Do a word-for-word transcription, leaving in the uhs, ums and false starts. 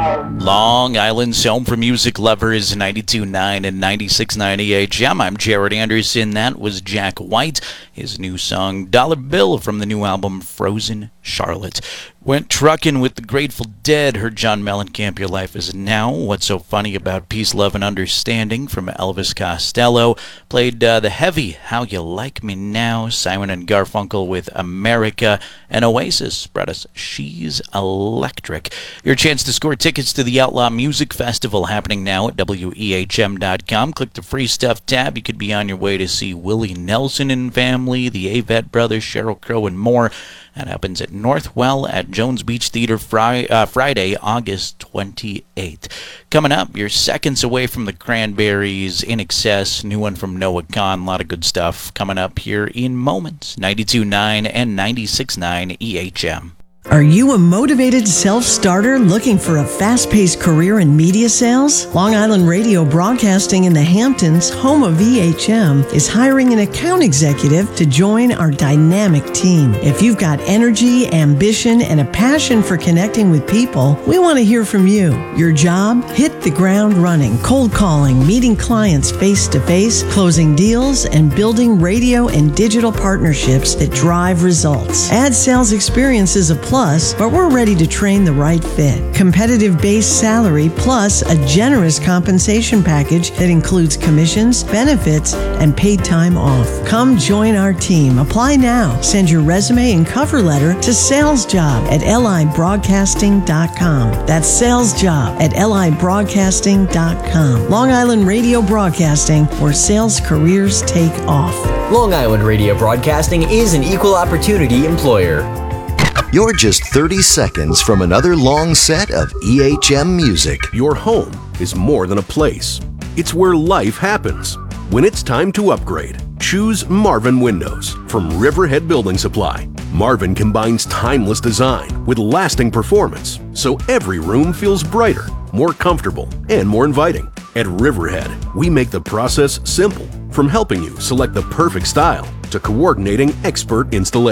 Long Island's home for music lovers, ninety-two point nine and ninety-six point nine E H M. I'm Jared Anderson. That was Jack White. His new song, Dollar Bill, from the new album, Frozen Charlotte. Went trucking with the Grateful Dead. Heard John Mellencamp, Your Life Is Now. What's So Funny About Peace, Love, and Understanding, from Elvis Costello. Played uh, The Heavy, How You Like Me Now. Simon and Garfunkel with America. And Oasis brought us She's Electric. Your chance to score tickets to the Outlaw Music Festival, happening now at W E H M dot com. Click the Free Stuff tab. You could be on your way to see Willie Nelson and family, the Avett Brothers, Sheryl Crow, and more. That happens at Northwell at Jones Beach Theater Fri- uh, Friday, August twenty-eighth. Coming up, you're seconds away from the Cranberries, In Excess, new one from Noah Kahan. A lot of good stuff coming up here in moments. ninety-two point nine and ninety-six point nine E H M. Are you a motivated self-starter looking for a fast-paced career in media sales? Long Island Radio Broadcasting in the Hamptons, home of E H M, is hiring an account executive to join our dynamic team. If you've got energy, ambition, and a passion for connecting with people, we want to hear from you. Your job? Hit the ground running, cold calling, meeting clients face-to-face, closing deals, and building radio and digital partnerships that drive results. Ad sales experience is a plus, but we're ready to train the right fit. Competitive base salary plus a generous compensation package that includes commissions, benefits, and paid time off. Come join our team. Apply now. Send your resume and cover letter to salesjob at L I broadcasting dot com. That's salesjob at L I broadcasting dot com. Long Island Radio Broadcasting, where sales careers take off. Long Island Radio Broadcasting is an equal opportunity employer. You're just thirty seconds from another long set of E H M music. Your home is more than a place. It's where life happens. When it's time to upgrade, choose Marvin Windows from Riverhead Building Supply. Marvin combines timeless design with lasting performance, so every room feels brighter, more comfortable, and more inviting. At Riverhead, we make the process simple, from helping you select the perfect style to coordinating expert installation.